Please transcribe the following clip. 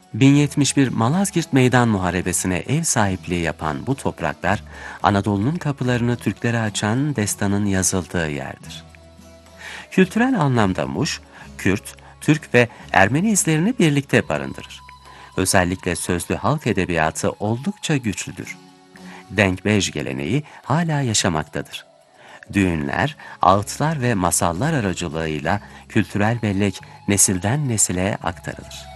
1071 Malazgirt Meydan Muharebesi'ne ev sahipliği yapan bu topraklar, Anadolu'nun kapılarını Türklere açan destanın yazıldığı yerdir. Kültürel anlamda Muş, Kürt, Türk ve Ermeni izlerini birlikte barındırır. Özellikle sözlü halk edebiyatı oldukça güçlüdür. Denkbej geleneği hala yaşamaktadır. Düğünler, ağıtlar ve masallar aracılığıyla kültürel bellek nesilden nesile aktarılır.